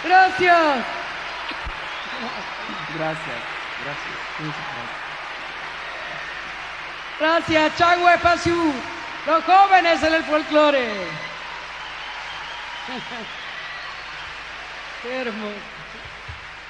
Gracias. Gracias, gracias. Muchas gracias. Gracias, Changwe Pasiu, los jóvenes en el folclore. Qué hermoso.